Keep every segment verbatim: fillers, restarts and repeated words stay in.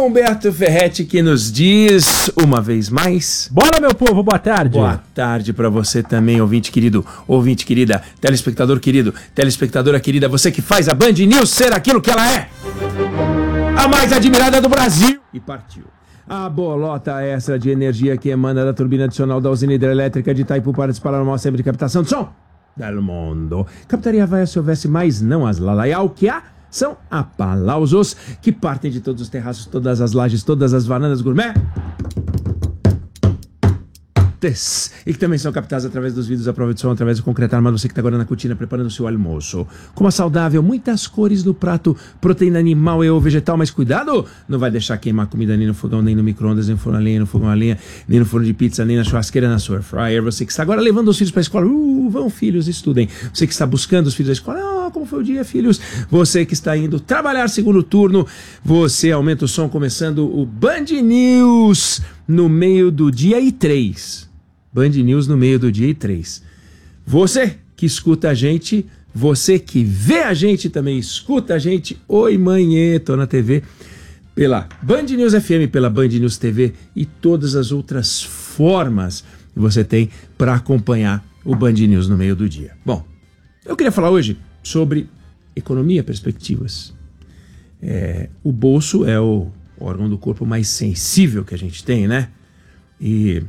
Humberto Ferretti que nos diz, uma vez mais... Bora, meu povo, boa tarde. Boa tarde pra você também, ouvinte querido, ouvinte querida, telespectador querido, telespectadora querida, você que faz a Band News ser aquilo que ela é. A mais admirada do Brasil. E partiu. A bolota extra de energia que emana da turbina adicional da usina hidrelétrica de Itaipu para disparar o maior centro de captação de som del mundo. Captaria vai se houvesse mais não as lalaial que há. São aplausos que partem de todos os terraços, todas as lajes, todas as varandas gourmet. E que também são captadas através dos vidros à prova de som, através do concreto armado. Você que está agora na cortina preparando o seu almoço. Com uma saudável, muitas cores no prato, proteína animal e ou vegetal, mas cuidado, não vai deixar queimar comida nem no fogão, nem no micro-ondas, nem no forno a lenha, no fogão a lenha, nem no forno de pizza, nem na churrasqueira, na sua air fryer. Você que está agora levando os filhos para a escola, uh, vão filhos, estudem. Você que está buscando os filhos da escola, ah, como foi o dia, filhos? Você que está indo trabalhar segundo turno, você aumenta o som começando o Band News no meio do dia e três. Band News no meio do dia e três. Você que escuta a gente, você que vê a gente também escuta a gente. Oi, manhã, tô na T V, pela Band News F M, pela Band News T V e todas as outras formas que você tem para acompanhar o Band News no meio do dia. Bom, eu queria falar hoje sobre economia, perspectivas. É, o bolso é o órgão do corpo mais sensível que a gente tem, né? E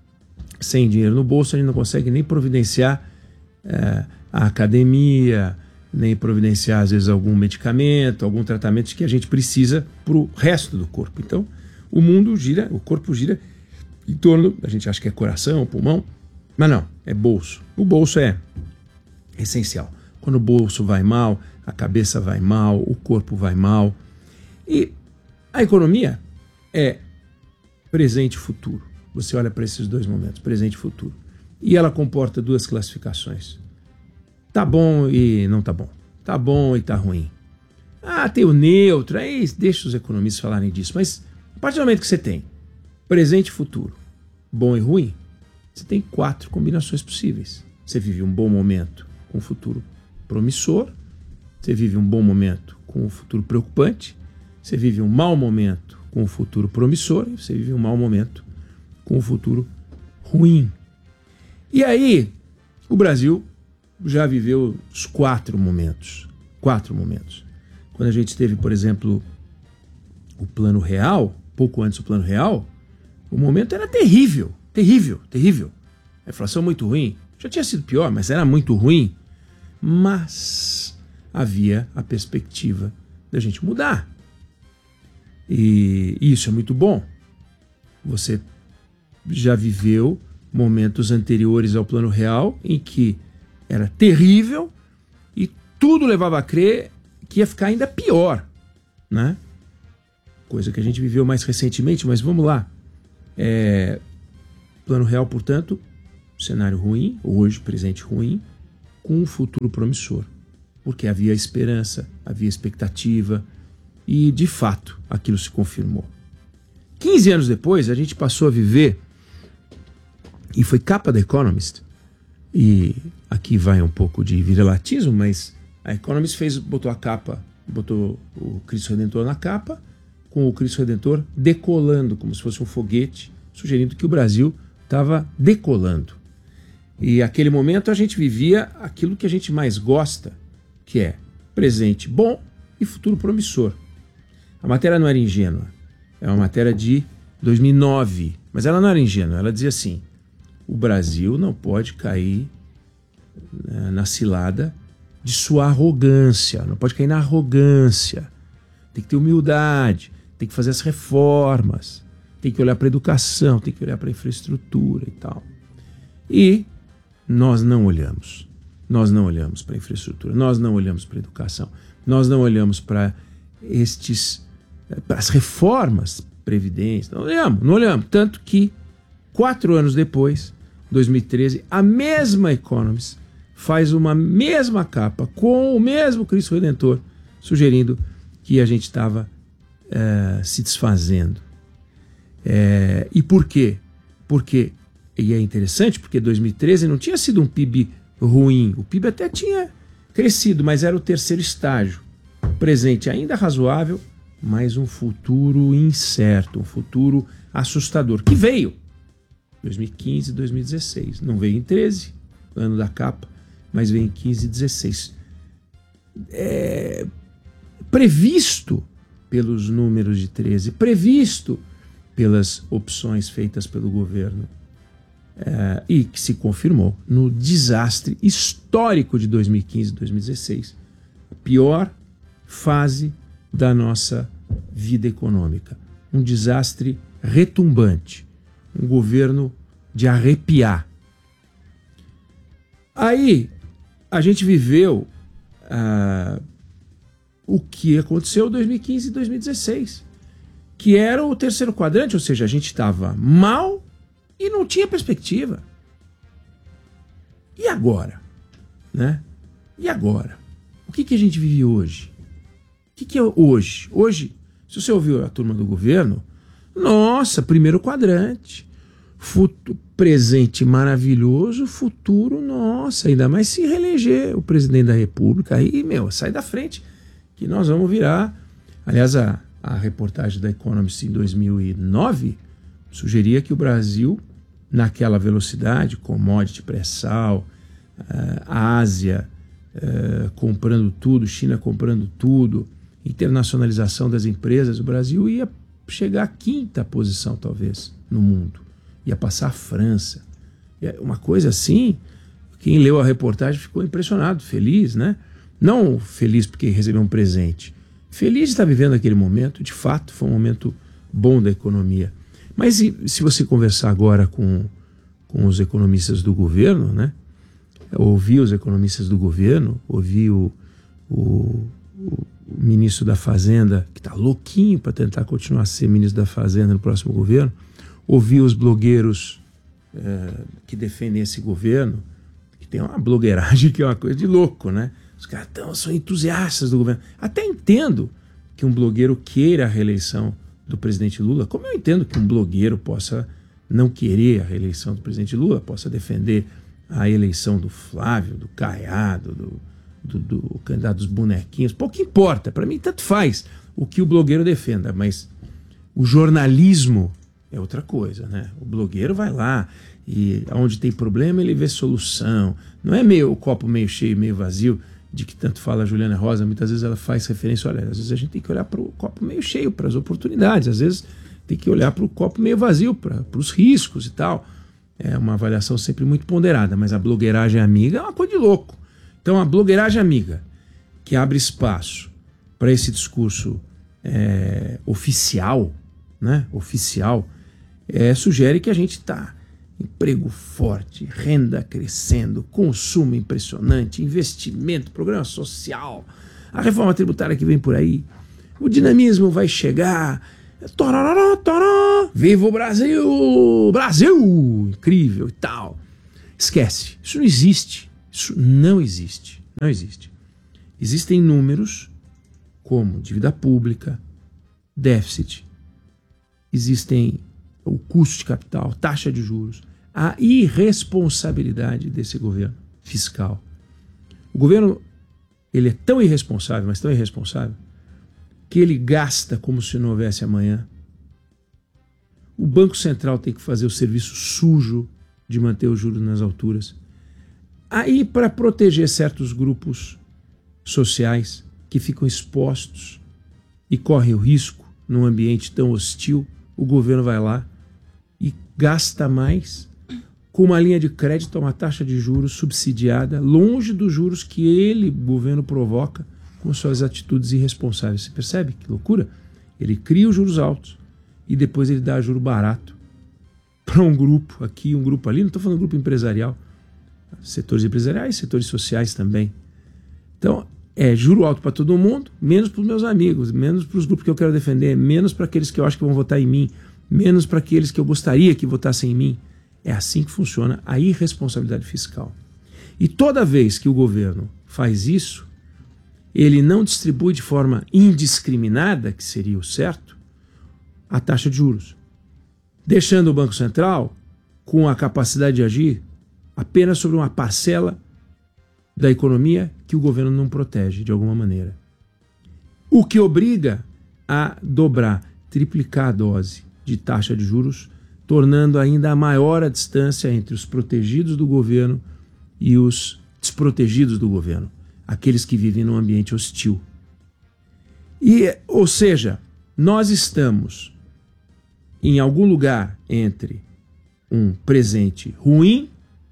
sem dinheiro no bolso, a gente não consegue nem providenciar é, a academia, nem providenciar, às vezes, algum medicamento, algum tratamento que a gente precisa para o resto do corpo. Então, o mundo gira, o corpo gira em torno, a gente acha que é coração, pulmão, mas não, é bolso. O bolso é essencial. Quando o bolso vai mal, a cabeça vai mal, o corpo vai mal. E a economia é presente e futuro. Você olha para esses dois momentos, presente e futuro. E ela comporta duas classificações. Tá bom e não tá bom. Tá bom e tá ruim. Ah, tem o neutro, aí deixa os economistas falarem disso. Mas a partir do momento que você tem presente e futuro, bom e ruim, você tem quatro combinações possíveis. Você vive um bom momento com um futuro promissor, você vive um bom momento com um futuro preocupante, você vive um mau momento com um futuro promissor e você vive um mau momento com um futuro ruim. E aí, o Brasil já viveu os quatro momentos. Quatro momentos. Quando a gente teve, por exemplo, o Plano Real, pouco antes do Plano Real, o momento era terrível, terrível, terrível. A inflação muito ruim. Já tinha sido pior, mas era muito ruim. Mas havia a perspectiva da gente mudar. E isso é muito bom. Você já viveu momentos anteriores ao Plano Real em que era terrível e tudo levava a crer que ia ficar ainda pior, né? Coisa que a gente viveu mais recentemente, mas vamos lá. É, Plano Real, portanto, cenário ruim, hoje presente ruim, com um futuro promissor, porque havia esperança, havia expectativa e, de fato, aquilo se confirmou. quinze anos depois, a gente passou a viver, e foi capa da Economist, e aqui vai um pouco de virelatismo, mas a Economist fez, botou a capa, botou o Cristo Redentor na capa, com o Cristo Redentor decolando, como se fosse um foguete, sugerindo que o Brasil estava decolando. E naquele momento a gente vivia aquilo que a gente mais gosta, que é presente bom e futuro promissor. A matéria não era ingênua, é uma matéria de dois mil e nove, mas ela não era ingênua, ela dizia assim: o Brasil não pode cair né, na cilada de sua arrogância, não pode cair na arrogância, tem que ter humildade, tem que fazer as reformas, tem que olhar para a educação, tem que olhar para a infraestrutura e tal. E nós não olhamos, nós não olhamos para a infraestrutura, nós não olhamos para a educação, nós não olhamos para estes, para as reformas previdência, não olhamos, não olhamos, tanto que quatro anos depois, dois mil e treze, a mesma Economist faz uma mesma capa com o mesmo Cristo Redentor, sugerindo que a gente estava é, se desfazendo. É, e por quê? Porque, e é interessante, porque dois mil e treze não tinha sido um P I B ruim, o P I B até tinha crescido, mas era o terceiro estágio. Presente ainda razoável, mas um futuro incerto, um futuro assustador, que veio dois mil e quinze, dois mil e dezesseis. Não veio em treze, ano da capa, mas veio em quinze e dezesseis. É previsto pelos números de treze, previsto pelas opções feitas pelo governo, é, e que se confirmou no desastre histórico de dois mil e quinze e dois mil e dezesseis, a pior fase da nossa vida econômica. Um desastre retumbante, um governo de arrepiar. Aí a gente viveu ah, o que aconteceu em dois mil e quinze e dois mil e dezesseis, que era o terceiro quadrante, ou seja, a gente estava mal e não tinha perspectiva. E agora? Né? E agora? O que, que a gente vive hoje? O que, que é hoje? Hoje, se você ouviu a turma do governo, nossa, primeiro quadrante, futuro, presente maravilhoso, futuro, nossa, ainda mais se reeleger o presidente da República, aí, meu, sai da frente, que nós vamos virar. Aliás, a, a reportagem da Economist em dois mil e nove sugeria que o Brasil, naquela velocidade, commodity, pré-sal, a Ásia uh, comprando tudo, China comprando tudo, internacionalização das empresas, o Brasil ia chegar à quinta posição, talvez, no mundo. Ia passar a França. Uma coisa assim, quem leu a reportagem ficou impressionado, feliz, né? Não feliz porque recebeu um presente. Feliz de estar vivendo aquele momento, de fato, foi um momento bom da economia. Mas e, se você conversar agora com, com os economistas do governo, né? Ouvir os economistas do governo, ouvir o, o, o ministro da Fazenda, que está louquinho para tentar continuar a ser ministro da Fazenda no próximo governo, ouvir os blogueiros é, que defendem esse governo, que tem uma blogueiragem que é uma coisa de louco, né? Os caras tão, são entusiastas do governo. Até entendo que um blogueiro queira a reeleição do presidente Lula, como eu entendo que um blogueiro possa não querer a reeleição do presidente Lula, possa defender a eleição do Flávio, do Caiado, do, do, do candidato dos bonequinhos. Pouco importa, para mim tanto faz o que o blogueiro defenda, mas o jornalismo é outra coisa, né? O blogueiro vai lá e onde tem problema ele vê solução. Não é meio o copo meio cheio, meio vazio, de que tanto fala a Juliana Rosa. Muitas vezes ela faz referência, olha, às vezes a gente tem que olhar para o copo meio cheio, para as oportunidades, às vezes tem que olhar para o copo meio vazio, para os riscos e tal. É uma avaliação sempre muito ponderada, mas a blogueiragem amiga é uma coisa de louco. Então a blogueiragem amiga, que abre espaço para esse discurso é, oficial, né? Oficial, é, sugere que a gente está emprego forte, renda crescendo, consumo impressionante, investimento, programa social, a reforma tributária que vem por aí, o dinamismo vai chegar, tororó, toró, viva o Brasil, Brasil, incrível e tal. Esquece, isso não existe, isso não existe, não existe. Existem números como dívida pública, déficit, existem o custo de capital, taxa de juros, a irresponsabilidade desse governo fiscal. O governo, ele é tão irresponsável, mas tão irresponsável, que ele gasta como se não houvesse amanhã. O Banco Central tem que fazer o serviço sujo de manter os juros nas alturas. Aí, para proteger certos grupos sociais que ficam expostos e correm o risco num ambiente tão hostil, o governo vai lá e gasta mais com uma linha de crédito, uma taxa de juros subsidiada, longe dos juros que ele, o governo, provoca com suas atitudes irresponsáveis. Você percebe que loucura? Ele cria os juros altos e depois ele dá juro barato para um grupo aqui, um grupo ali. Não estou falando grupo empresarial, setores empresariais, setores sociais também. Então, é juro alto para todo mundo, menos para os meus amigos, menos para os grupos que eu quero defender, menos para aqueles que eu acho que vão votar em mim, menos para aqueles que eu gostaria que votassem em mim. É assim que funciona a irresponsabilidade fiscal. E toda vez que o governo faz isso, ele não distribui de forma indiscriminada, que seria o certo, a taxa de juros, deixando o Banco Central com a capacidade de agir apenas sobre uma parcela da economia que o governo não protege de alguma maneira. O que obriga a dobrar, triplicar a dose de taxa de juros, tornando ainda maior a distância entre os protegidos do governo e os desprotegidos do governo, aqueles que vivem num ambiente hostil. E, ou seja, nós estamos em algum lugar entre um presente ruim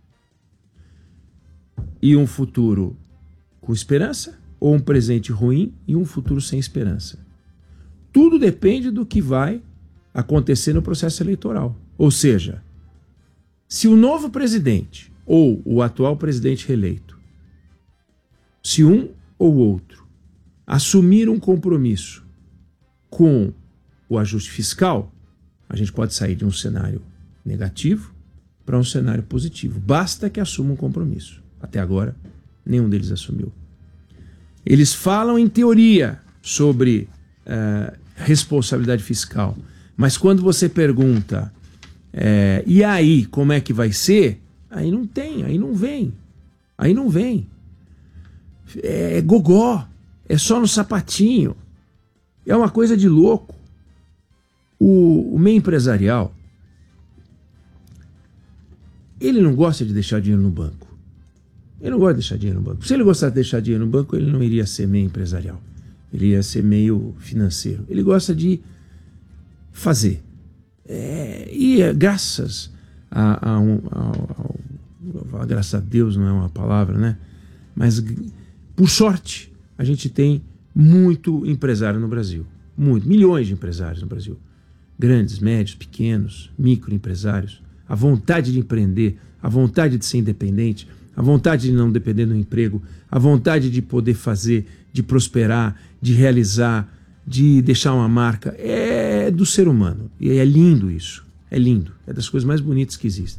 e um futuro com esperança, ou um presente ruim e um futuro sem esperança. Tudo depende do que vai acontecer no processo eleitoral. Ou seja, se o novo presidente ou o atual presidente reeleito, se um ou outro assumir um compromisso com o ajuste fiscal, a gente pode sair de um cenário negativo para um cenário positivo. Basta que assuma um compromisso. Até agora, nenhum deles assumiu. Eles falam em teoria sobre uh, responsabilidade fiscal, mas quando você pergunta é, e aí, como é que vai ser? Aí não tem, aí não vem. Aí não vem. É, é gogó, é só no sapatinho. É uma coisa de louco. O, o meio empresarial, ele não gosta de deixar dinheiro no banco. Ele não gosta de deixar dinheiro no banco. Se ele gostasse de deixar dinheiro no banco, ele não iria ser meio empresarial. Ele ia ser meio financeiro. Ele gosta de fazer. É, e é, graças a, a, um, a, a, a graças a Deus não é uma palavra, né? Mas por sorte a gente tem muito empresário no Brasil, muito, milhões de empresários no Brasil, grandes, médios, pequenos, microempresários, a vontade de empreender, a vontade de ser independente, a vontade de não depender do emprego, a vontade de poder fazer, de prosperar, de realizar, de deixar uma marca, é do ser humano. E é lindo isso. É lindo. É das coisas mais bonitas que existem.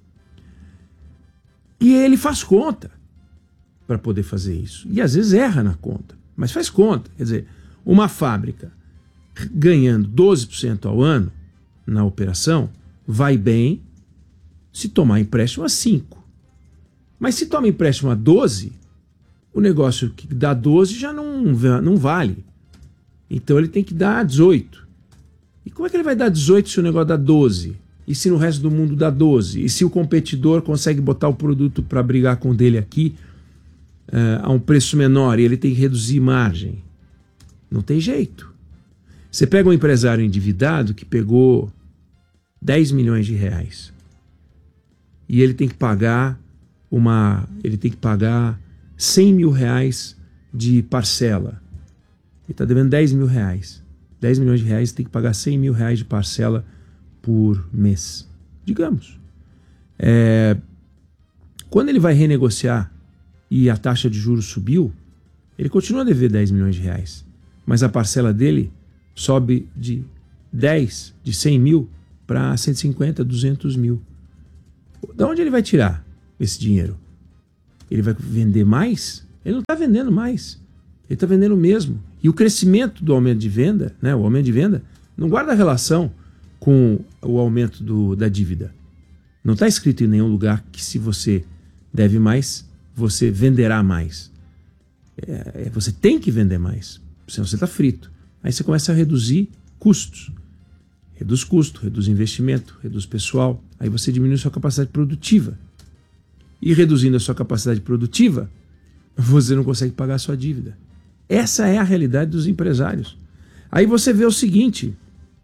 E ele faz conta para poder fazer isso. E às vezes erra na conta, mas faz conta. Quer dizer, uma fábrica ganhando doze por cento ao ano na operação vai bem se tomar empréstimo a cinco por cento. Mas se toma empréstimo a doze por cento, o negócio que dá doze por cento já não, não vale. Então ele tem que dar dezoito. E como é que ele vai dar dezoito se o negócio dá doze? E se no resto do mundo dá doze? E se o competidor consegue botar o produto para brigar com o dele aqui uh, a um preço menor e ele tem que reduzir margem? Não tem jeito. Você pega um empresário endividado que pegou dez milhões de reais e ele tem que pagar uma, ele tem que pagar cem mil reais de parcela. Ele está devendo dez mil reais. dez milhões de reais, tem que pagar cem mil reais de parcela por mês. Digamos. É, quando ele vai renegociar e a taxa de juros subiu, ele continua a dever dez milhões de reais. Mas a parcela dele sobe de dez, de cem mil para cento e cinquenta, duzentos mil. Da onde ele vai tirar esse dinheiro? Ele vai vender mais? Ele não está vendendo mais. Ele está vendendo o mesmo. E o crescimento do aumento de venda, né, o aumento de venda, não guarda relação com o aumento do, da dívida. Não está escrito em nenhum lugar que se você deve mais, você venderá mais. É, você tem que vender mais, senão você está frito. Aí você começa a reduzir custos. Reduz custo, reduz investimento, reduz pessoal. Aí você diminui sua capacidade produtiva. E reduzindo a sua capacidade produtiva, você não consegue pagar a sua dívida. Essa é a realidade dos empresários. Aí você vê o seguinte,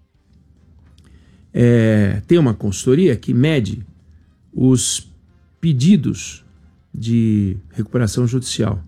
é, tem uma consultoria que mede os pedidos de recuperação judicial.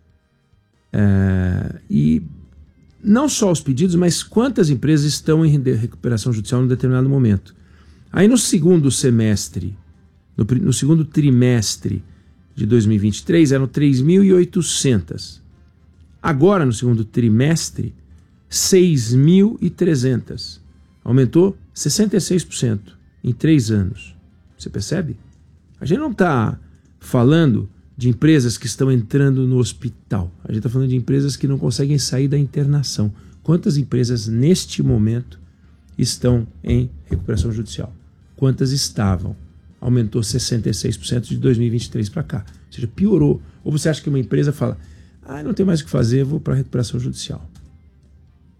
É, e não só os pedidos, mas quantas empresas estão em recuperação judicial em determinado momento. Aí no segundo semestre, no, no segundo trimestre de dois mil e vinte e três, eram três mil e oitocentas. Agora, no segundo trimestre, seis mil e trezentas. Aumentou sessenta e seis por cento em três anos. Você percebe? A gente não está falando de empresas que estão entrando no hospital. A gente está falando de empresas que não conseguem sair da internação. Quantas empresas, neste momento, estão em recuperação judicial? Quantas estavam? Aumentou sessenta e seis por cento de dois mil e vinte e três para cá. Ou seja, piorou. Ou você acha que uma empresa fala... Ah, não tem mais o que fazer, vou para a recuperação judicial.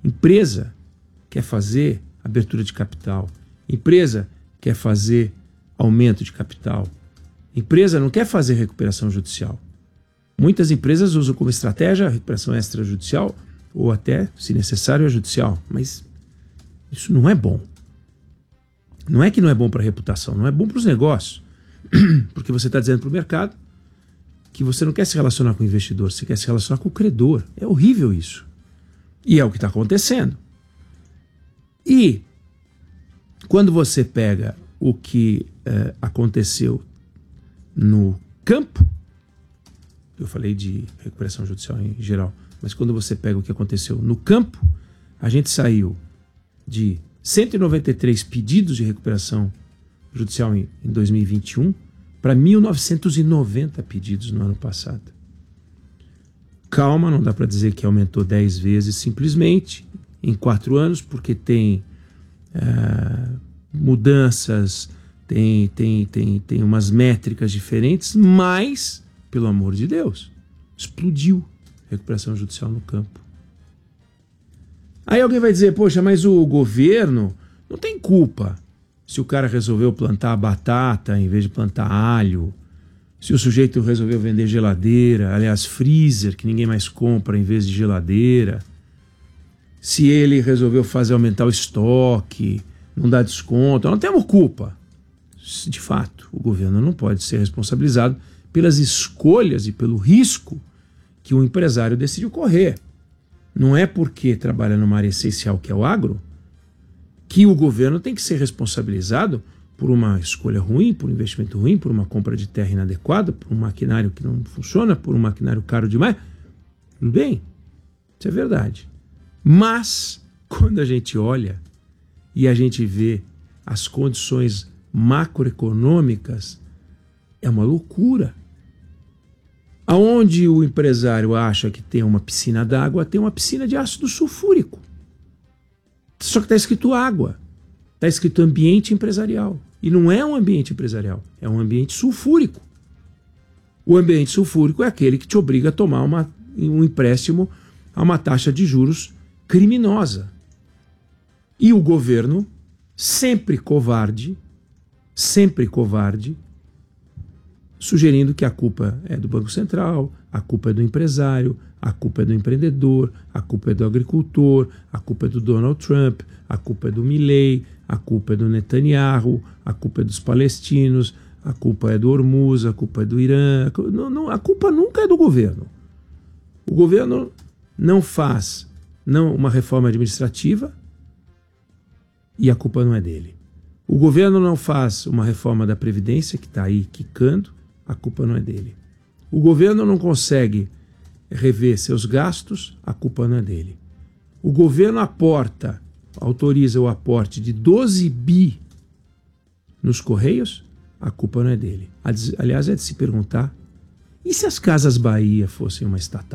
Empresa quer fazer abertura de capital. Empresa quer fazer aumento de capital. Empresa não quer fazer recuperação judicial. Muitas empresas usam como estratégia a recuperação extrajudicial ou até, se necessário, a judicial. Mas isso não é bom. Não é que não é bom para a reputação, não é bom para os negócios. Porque você está dizendo para o mercado que você não quer se relacionar com o investidor, você quer se relacionar com o credor. É horrível isso. E é o que está acontecendo. E quando você pega o que eh, aconteceu no campo, eu falei de recuperação judicial em geral, mas quando você pega o que aconteceu no campo, a gente saiu de cento e noventa e três pedidos de recuperação judicial em, em dois mil e vinte e um para mil novecentos e noventa pedidos no ano passado. Calma, não dá para dizer que aumentou dez vezes simplesmente em quatro anos, porque tem uh, mudanças, tem, tem, tem, tem umas métricas diferentes, mas, pelo amor de Deus, explodiu a recuperação judicial no campo. Aí alguém vai dizer, poxa, mas o governo não tem culpa se o cara resolveu plantar batata em vez de plantar alho, se o sujeito resolveu vender geladeira, aliás, freezer, que ninguém mais compra em vez de geladeira, se ele resolveu fazer aumentar o estoque, não dar desconto, não temos culpa. De fato, o governo não pode ser responsabilizado pelas escolhas e pelo risco que o empresário decidiu correr. Não é porque trabalha numa área essencial que é o agro que o governo tem que ser responsabilizado por uma escolha ruim, por um investimento ruim, por uma compra de terra inadequada, por um maquinário que não funciona, por um maquinário caro demais. Tudo bem, isso é verdade. Mas, quando a gente olha e a gente vê as condições macroeconômicas, é uma loucura. Aonde o empresário acha que tem uma piscina d'água, tem uma piscina de ácido sulfúrico. Só que está escrito água, está escrito ambiente empresarial. E não é um ambiente empresarial, é um ambiente sulfúrico. O ambiente sulfúrico é aquele que te obriga a tomar uma, um empréstimo a uma taxa de juros criminosa. E o governo, sempre covarde, sempre covarde, sugerindo que a culpa é do Banco Central, a culpa é do empresário, a culpa é do empreendedor, a culpa é do agricultor, a culpa é do Donald Trump, a culpa é do Milley, a culpa é do Netanyahu, a culpa é dos palestinos, a culpa é do Hormuz, a culpa é do Irã. Não, não, a culpa nunca é do governo. O governo não faz não, uma reforma administrativa e a culpa não é dele. O governo não faz uma reforma da Previdência, que está aí quicando, a culpa não é dele. O governo não consegue rever seus gastos, a culpa não é dele. O governo aporta, autoriza o aporte de doze bi nos Correios, a culpa não é dele. Aliás, é de se perguntar, e se as Casas Bahia fossem uma estatal?